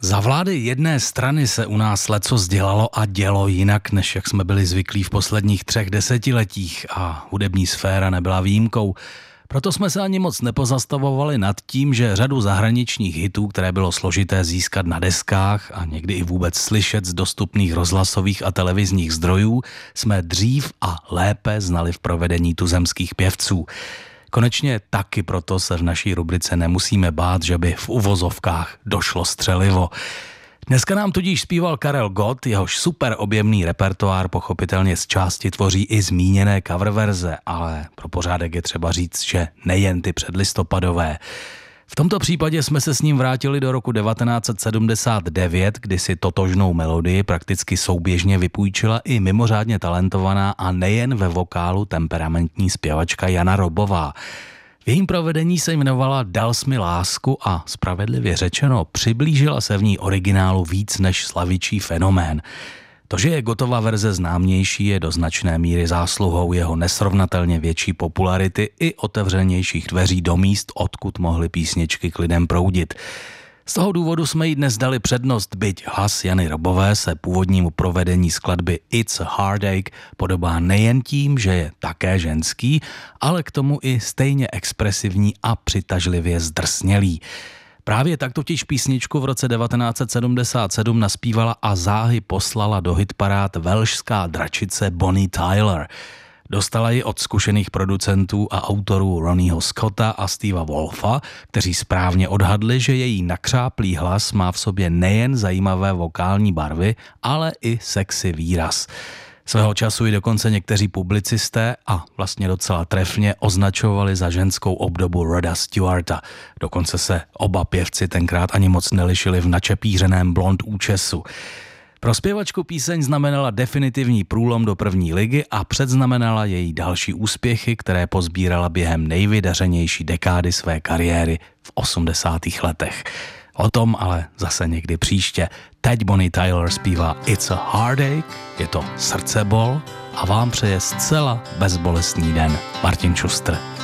Za vlády jedné strany se u nás lecos dělalo a dělo jinak, než jak jsme byli zvyklí v posledních 3 desetiletích a hudební sféra nebyla výjimkou. Proto jsme se ani moc nepozastavovali nad tím, že řadu zahraničních hitů, které bylo složité získat na deskách a někdy i vůbec slyšet z dostupných rozhlasových a televizních zdrojů, jsme dřív a lépe znali v provedení tuzemských pěvců. Konečně taky proto se v naší rubrice nemusíme bát, že by v uvozovkách došlo střelivo. Dneska nám tudíž zpíval Karel Gott, jehož super objemný repertoár pochopitelně z části tvoří i zmíněné coververze, ale pro pořádek je třeba říct, že nejen ty předlistopadové. V tomto případě jsme se s ním vrátili do roku 1979, kdy si totožnou melodii prakticky souběžně vypůjčila i mimořádně talentovaná a nejen ve vokálu temperamentní zpěvačka Jana Robová. V jejím provedení se jmenovala Dal jsi mi lásku a spravedlivě řečeno přiblížila se v ní originálu víc než slavičí fenomén. To, že je Gottova verze známější, je do značné míry zásluhou jeho nesrovnatelně větší popularity i otevřenějších dveří do míst, odkud mohly písničky k lidem proudit. Z toho důvodu jsme jí dnes dali přednost, byť hlas Jany Robové se původnímu provedení skladby It's a Heartache podobá nejen tím, že je také ženský, ale k tomu i stejně expresivní a přitažlivě zdrsnělý. Právě tak totiž písničku v roce 1977 naspívala a záhy poslala do hitparád velšská dračice Bonnie Tyler. Dostala ji od zkušených producentů a autorů Ronnieho Scotta a Steva Wolfa, kteří správně odhadli, že její nakřáplý hlas má v sobě nejen zajímavé vokální barvy, ale i sexy výraz. Svého času i dokonce někteří publicisté a vlastně docela trefně označovali za ženskou obdobu Roda Stewarta. Dokonce se oba pěvci tenkrát ani moc nelišili v načepířeném blond účesu. Pro zpěvačku píseň znamenala definitivní průlom do první ligy a předznamenala její další úspěchy, které pozbírala během nejvydařenější dekády své kariéry v 80. letech. O tom ale zase někdy příště. Teď Bonnie Tyler zpívá It's a Heartache, je to srdcebol a vám přeje zcela bezbolestný den Martin Šustr.